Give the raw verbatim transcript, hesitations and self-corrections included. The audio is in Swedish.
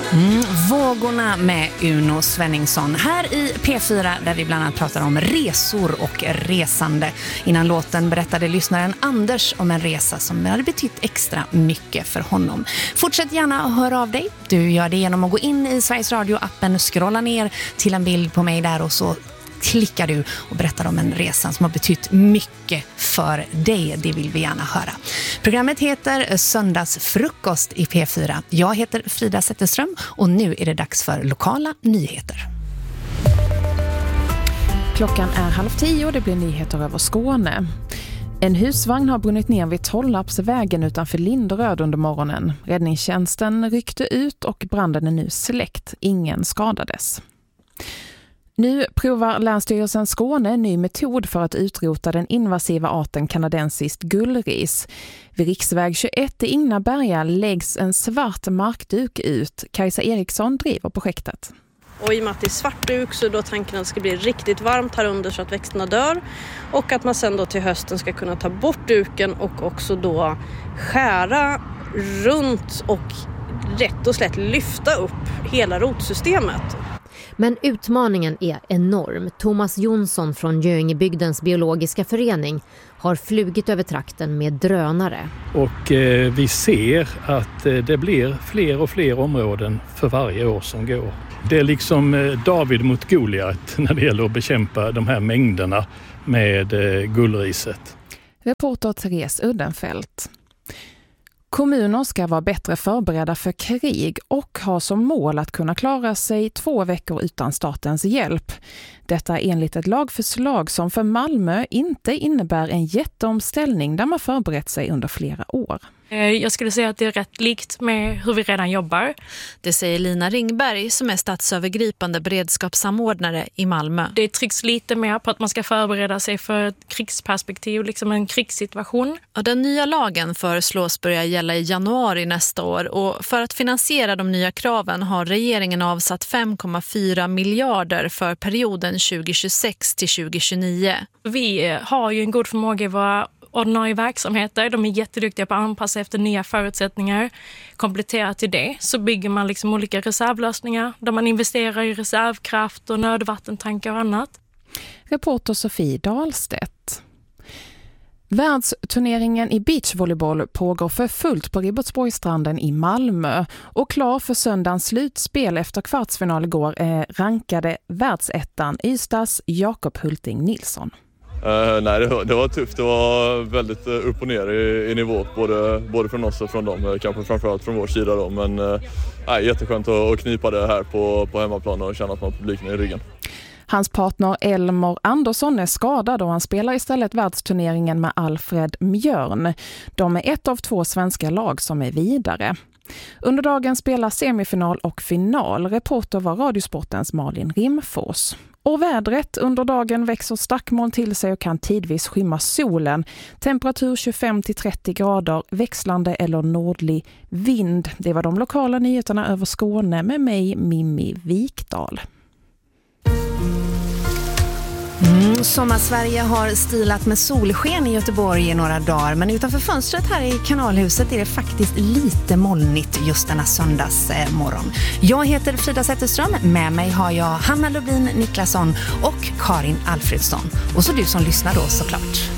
Mm, vågorna med Uno Svenningsson här i P fyra, där vi bland annat pratar om resor och resande. Innan låten berättade lyssnaren Anders om en resa som hade betytt extra mycket för honom. Fortsätt gärna att höra av dig. Du gör det genom att gå in i Sveriges Radio-appen, scrolla ner till en bild på mig där och så klickar du och berättar om en resa som har betytt mycket för dig. Det vill vi gärna höra. Programmet heter Söndagsfrukost i P fyra. Jag heter Frida Zetterström och nu är det dags för lokala nyheter. Klockan är halv tio och det blir nyheter över Skåne. En husvagn har brunnit ner vid Tollarpsvägen utanför Linderöd under morgonen. Räddningstjänsten ryckte ut och branden är nu släckt. Ingen skadades. Nu provar Länsstyrelsen Skåne en ny metod för att utrota den invasiva arten kanadensiskt gullris. Vid riksväg tjugoett i Ingnaberga läggs en svart markduk ut. Kajsa Eriksson driver projektet. Och i och med att det är svart duk så då tanken att det ska bli riktigt varmt här under så att växterna dör. Och att man sen då till hösten ska kunna ta bort duken och också då skära runt och rätt och slätt lyfta upp hela rotsystemet. Men utmaningen är enorm. Thomas Jonsson från Göingebygdens biologiska förening har flugit över trakten med drönare. Och eh, vi ser att eh, det blir fler och fler områden för varje år som går. Det är liksom eh, David mot Goliat när det gäller att bekämpa de här mängderna med eh, gullriset. Reporter Therese Uddenfelt. Kommuner ska vara bättre förberedda för krig och ha som mål att kunna klara sig två veckor utan statens hjälp. Detta är enligt ett lagförslag som för Malmö inte innebär en jätteomställning där man förberett sig under flera år. Jag skulle säga att det är rätt likt med hur vi redan jobbar. Det säger Lina Ringberg som är statsövergripande beredskapssamordnare i Malmö. Det trycks lite mer på att man ska förbereda sig för ett krigsperspektiv, liksom en krigssituation. Och den nya lagen föreslås börja gälla i januari nästa år och för att finansiera de nya kraven har regeringen avsatt fem komma fyra miljarder för perioden tjugohundratjugosex till tjugohundratjugonio. Vi har ju en god förmåga i våra ordinarie verksamheter. De är jätteduktiga på att anpassa efter nya förutsättningar. Kompletterat till det så bygger man liksom olika reservlösningar där man investerar i reservkraft och nödvattentankar och annat. Reporter Sofie Dahlstedt. Världsturneringen i beachvolleyboll pågår för fullt på Ribersborgsstranden i Malmö och klar för söndagens slutspel efter kvartsfinal igår är rankade världsettan Ystads Jakob Hulting Nilsson. Uh, nej, det var, det var tufft. Det var väldigt uh, upp och ner i, i nivå, både, både från oss och från dem. Uh, kanske framförallt från vår sida då. Men uh, nej, jätteskönt att, att knipa det här på, på hemmaplan och känna att man har publiken i ryggen. Hans partner Elmor Andersson är skadad och han spelar istället världsturneringen med Alfred Mjörn. De är ett av två svenska lag som är vidare. Under dagen spelar semifinal och final. Reporter var Radiosportens Malin Rimfors. Och vädret under dagen växer stackmoln till sig och kan tidvis skymma solen. Temperatur tjugofem till trettio grader, växlande eller nordlig vind. Det var de lokala nyheterna över Skåne med mig, Mimmi Vikdal. Mm, Sommarsverige har stilat med solsken i Göteborg i några dagar, men utanför fönstret här i Kanalhuset är det faktiskt lite molnigt just denna söndagsmorgon. Jag heter Frida Zetterström, med mig har jag Hanna Lubin Niklasson och Karin Alfredsson. Och så du som lyssnar då såklart.